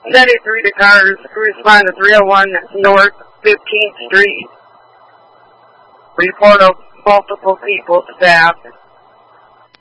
93 to cars, respond to 301 North 15th Street. Report of multiple people stabbed.